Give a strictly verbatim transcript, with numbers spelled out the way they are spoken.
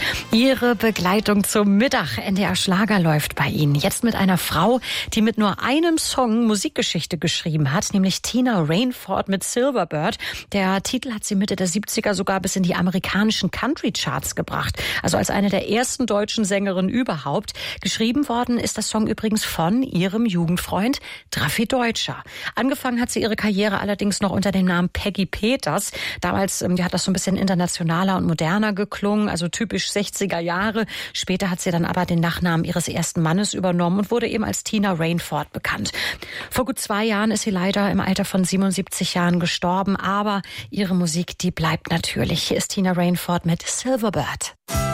Ihre Begleitung zum Mittag. N D R Schlager läuft bei Ihnen. Jetzt mit einer Frau, die mit nur einem Song Musikgeschichte geschrieben hat, nämlich Tina Rainford mit Silverbird. Der Titel hat sie Mitte der siebziger sogar bis in die amerikanischen Country-Charts gebracht. Also als eine der ersten deutschen Sängerinnen überhaupt. Geschrieben worden ist das Song übrigens von ihrem Jugendfreund Drafi Deutscher. Angefangen hat sie ihre Karriere allerdings noch unter dem Namen Peggy Peters. Damals ähm, hat das so ein bisschen internationaler und moderner geklungen, also typisch sechziger Jahre. Später hat sie dann aber den Nachnamen ihres ersten Mannes übernommen und wurde eben als Tina Rainford bekannt. Vor gut zwei Jahren ist sie leider im Alter von siebenundsiebzig Jahren gestorben, aber ihre Musik, die bleibt natürlich. Hier ist Tina Rainford mit Silverbird.